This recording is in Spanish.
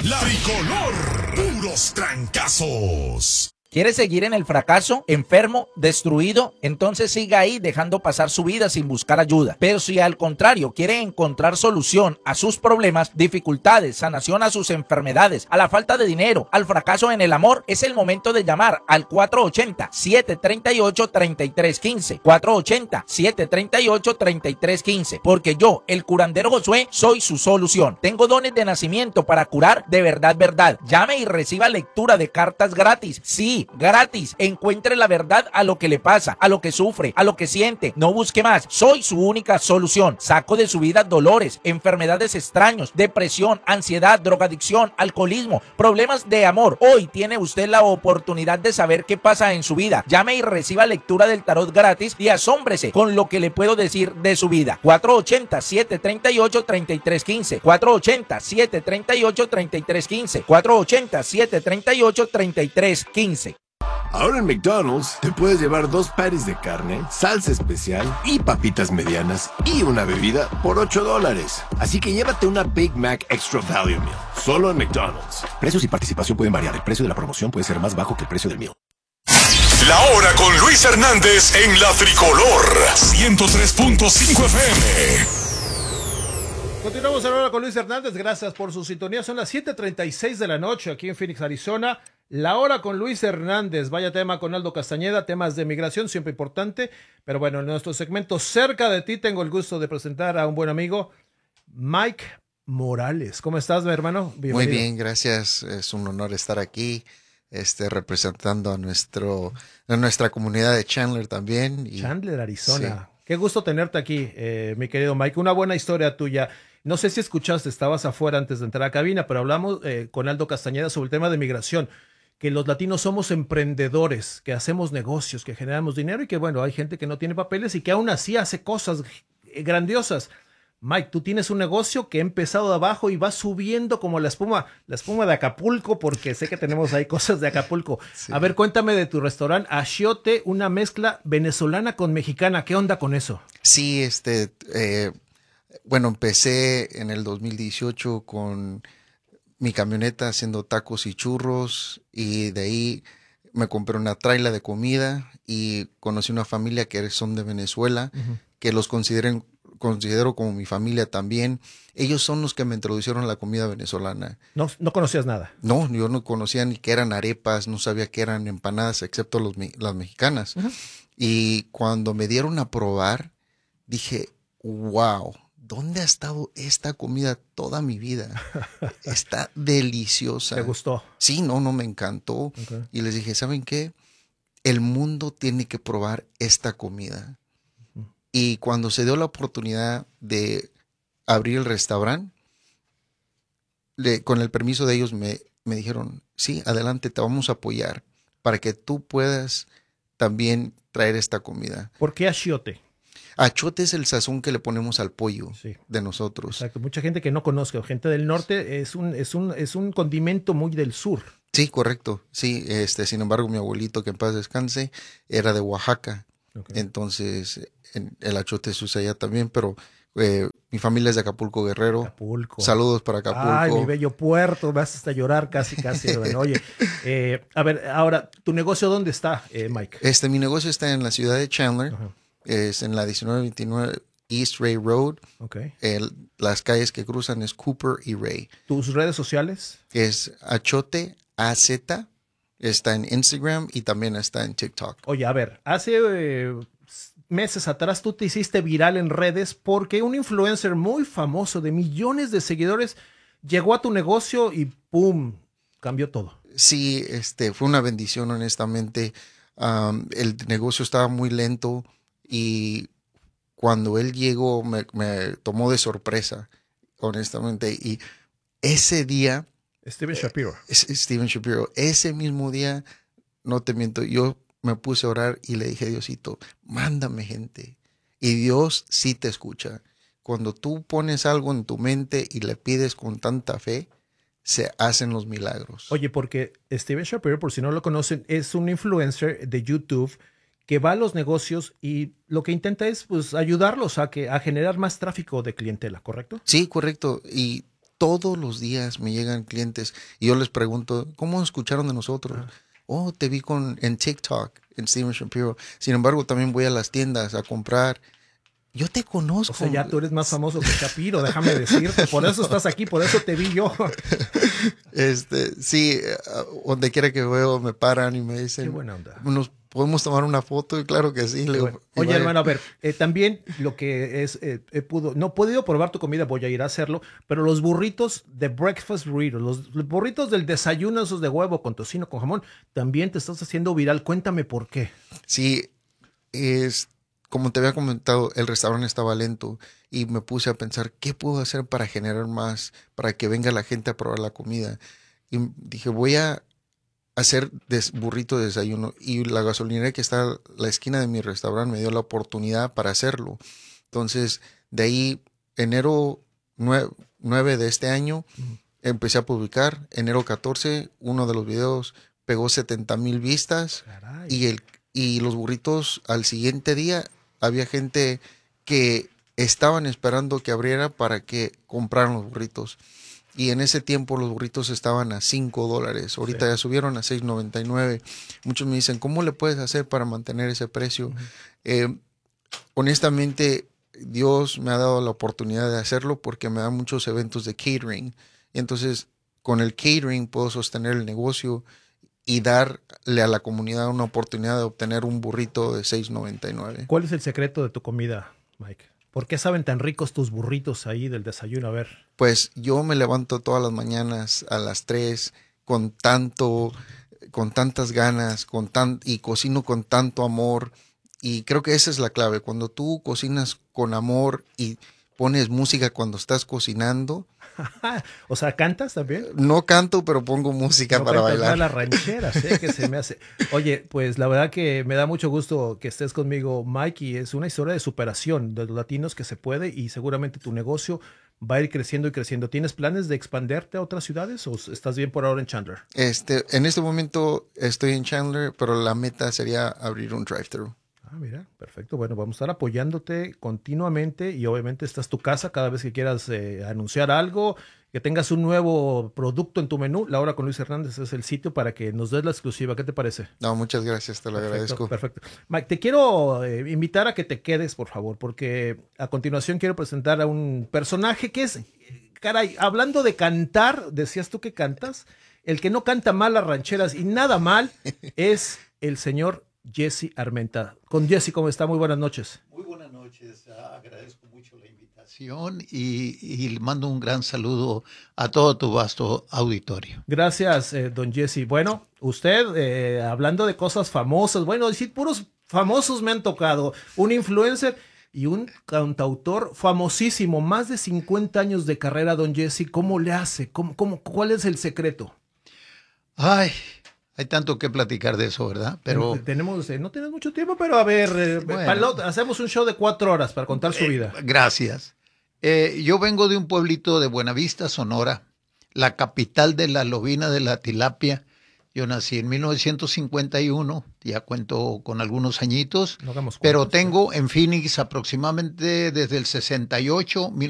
La Tricolor. Puros trancazos. ¿Quiere seguir en el fracaso, enfermo, destruido? Entonces siga ahí dejando pasar su vida sin buscar ayuda. Pero si al contrario quiere encontrar solución a sus problemas, dificultades, sanación a sus enfermedades, a la falta de dinero, al fracaso en el amor, es el momento de llamar al 480-738-3315. 480-738-3315. Porque yo, el curandero Josué, soy su solución. Tengo dones de nacimiento para curar de verdad, verdad. Llame y reciba lectura de cartas gratis. Sí, gratis. Encuentre la verdad a lo que le pasa, a lo que sufre, a lo que siente. No busque más. Soy su única solución. Saco de su vida dolores, enfermedades extraños, depresión, ansiedad, drogadicción, alcoholismo, problemas de amor. Hoy tiene usted la oportunidad de saber qué pasa en su vida. Llame y reciba lectura del tarot gratis y asómbrese con lo que le puedo decir de su vida. 480-738-3315. 480-738-3315. 480-738-3315. Ahora en McDonald's te puedes llevar 2 patties de carne, salsa especial y papitas medianas y una bebida por $8. Así que llévate una Big Mac Extra Value Meal, solo en McDonald's. Precios y participación pueden variar. El precio de la promoción puede ser más bajo que el precio del meal. La hora con Luis Hernández en La Tricolor. 103.5 FM. Continuamos ahora con Luis Hernández, gracias por su sintonía. Son las 7:36 de la noche aquí en Phoenix, Arizona. La hora con Luis Hernández, vaya tema con Aldo Castañeda, temas de migración, siempre importante. Pero bueno, en nuestro segmento Cerca de Ti tengo el gusto de presentar a un buen amigo, Mike Morales. ¿Cómo estás, mi hermano? Bienvenido. Muy bien, gracias. Es un honor estar aquí, representando a nuestra comunidad de Chandler también. Chandler, Arizona. Sí. Qué gusto tenerte aquí, mi querido Mike. Una buena historia tuya. No sé si escuchaste, estabas afuera antes de entrar a cabina, pero hablamos con Aldo Castañeda sobre el tema de migración, que los latinos somos emprendedores, que hacemos negocios, que generamos dinero y que, bueno, hay gente que no tiene papeles y que aún así hace cosas grandiosas. Mike, tú tienes un negocio que ha empezado de abajo y va subiendo como la espuma de Acapulco, porque sé que tenemos ahí cosas de Acapulco. Sí. A ver, cuéntame de tu restaurante Achiote, una mezcla venezolana con mexicana. ¿Qué onda con eso? Sí, bueno, empecé en el 2018 con mi camioneta haciendo tacos y churros, y de ahí me compré una traila de comida y conocí una familia que son de Venezuela, que los considero como mi familia también. Ellos son los que me introdujeron a la comida venezolana. ¿No conocías nada? No, yo no conocía ni qué eran arepas, no sabía qué eran empanadas, excepto las mexicanas. Y cuando me dieron a probar, dije, wow, ¿dónde ha estado esta comida toda mi vida? Está deliciosa. ¿Te gustó? Sí, no, me encantó. Okay. Y les dije, ¿saben qué? El mundo tiene que probar esta comida. Y cuando se dio la oportunidad de abrir el restaurante, con el permiso de ellos me dijeron, sí, adelante, te vamos a apoyar para que tú puedas también traer esta comida. ¿Por qué achiote? Achiote es el sazón que le ponemos al pollo de nosotros. Exacto, mucha gente que no conozca, gente del norte, es un condimento muy del sur. Sí, correcto. Sí, sin embargo, mi abuelito, que en paz descanse, era de Oaxaca. Okay. Entonces, el achiote se usa allá también, pero mi familia es de Acapulco, Guerrero. Acapulco. Saludos para Acapulco. Ay, mi bello puerto, me vas hasta llorar casi. Bueno, oye, a ver, ahora, ¿tu negocio dónde está, Mike? Mi negocio está en la ciudad de Chandler. Es en la 1929 East Ray Road. Okay. Las calles que cruzan es Cooper y Ray. ¿Tus redes sociales? Es Achiote AZ. Está en Instagram y también está en TikTok. Oye, a ver, hace meses atrás tú te hiciste viral en redes porque un influencer muy famoso de millones de seguidores llegó a tu negocio y ¡pum! Cambió todo. Sí, fue una bendición, honestamente. El negocio estaba muy lento y cuando él llegó me tomó de sorpresa, honestamente. Y ese día... Steven Shapiro, ese mismo día, no te miento, yo me puse a orar y le dije a Diosito, mándame gente. Y Dios sí te escucha. Cuando tú pones algo en tu mente y le pides con tanta fe, se hacen los milagros. Oye, porque Steven Shapiro, por si no lo conocen, es un influencer de YouTube que va a los negocios y lo que intenta es pues ayudarlos a generar más tráfico de clientela, ¿correcto? Sí, correcto. Y todos los días me llegan clientes y yo les pregunto, ¿cómo escucharon de nosotros? Oh, te vi en TikTok, en Steven Shapiro. Sin embargo, también voy a las tiendas a comprar. Yo te conozco. O sea, ya tú eres más famoso que Shapiro, déjame decirte. Por eso estás aquí, por eso te vi yo. Sí, donde quiera que veo me paran y me dicen, qué buena onda. ¿Nos podemos tomar una foto? Y claro que sí. Bueno. Oye, hermano, a ver, también lo que es, no he podido probar tu comida, voy a ir a hacerlo, pero los burritos de breakfast burritos, los burritos del desayuno, esos de huevo con tocino, con jamón, también te estás haciendo viral. Cuéntame por qué. Sí, como te había comentado, el restaurante estaba lento y me puse a pensar, ¿qué puedo hacer para generar más, para que venga la gente a probar la comida? Y dije, voy a hacer burrito de desayuno. Y la gasolinera que está a la esquina de mi restaurante me dio la oportunidad para hacerlo. Entonces, de ahí, enero 9 de este año, empecé a publicar. Enero 14, uno de los videos pegó 70,000 vistas. Y los burritos al siguiente día había gente que estaban esperando que abriera para que compraran los burritos. Y en ese tiempo los burritos estaban a $5. Ahorita ya subieron a $6.99. Muchos me dicen, ¿cómo le puedes hacer para mantener ese precio? Honestamente, Dios me ha dado la oportunidad de hacerlo porque me da muchos eventos de catering. Y entonces, con el catering puedo sostener el negocio y darle a la comunidad una oportunidad de obtener un burrito de $6.99. ¿Cuál es el secreto de tu comida, Mike? ¿Por qué saben tan ricos tus burritos ahí del desayuno? A ver. Pues yo me levanto todas las mañanas a las 3 con tantas ganas, y cocino con tanto amor. Y creo que esa es la clave. Cuando tú cocinas con amor y pones música cuando estás cocinando. O sea, ¿cantas también? No canto, pero pongo música para bailar. Las rancheras, que se me hace. Oye, pues la verdad que me da mucho gusto que estés conmigo, Mike, y es una historia de superación de los latinos que se puede y seguramente tu negocio va a ir creciendo y creciendo. ¿Tienes planes de expanderte a otras ciudades o estás bien por ahora en Chandler? En este momento estoy en Chandler, pero la meta sería abrir un drive-thru. Mira, perfecto. Bueno, vamos a estar apoyándote continuamente y obviamente esta es tu casa cada vez que quieras anunciar algo, que tengas un nuevo producto en tu menú. La Hora con Luis Hernández es el sitio para que nos des la exclusiva. ¿Qué te parece? No, muchas gracias, te lo agradezco. Perfecto. Mike, te quiero invitar a que te quedes, por favor, porque a continuación quiero presentar a un personaje que es, caray, hablando de cantar, decías tú que cantas, el que no canta mal las rancheras y nada mal es el señor Jesse Armenta. Con Jesse, ¿cómo está? Muy buenas noches. Muy buenas noches. Agradezco mucho la invitación y mando un gran saludo a todo tu vasto auditorio. Gracias, don Jesse. Bueno, usted, hablando de cosas famosas, bueno, decir puros famosos me han tocado. Un influencer y un cantautor famosísimo, más de 50 años de carrera, don Jesse. ¿Cómo le hace? ¿Cuál es el secreto? Ay, hay tanto que platicar de eso, ¿verdad? Pero no tenemos mucho tiempo, pero a ver, bueno, hacemos un show de 4 horas para contar su vida. Gracias. Yo vengo de un pueblito de Buenavista, Sonora, la capital de la lobina de la tilapia. Yo nací en 1951, ya cuento con algunos añitos, pero tengo en Phoenix aproximadamente desde el 68,